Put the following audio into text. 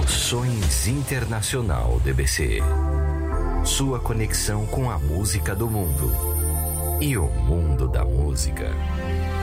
Produções Internacional DBC. Sua conexão com a música do mundo e o mundo da música.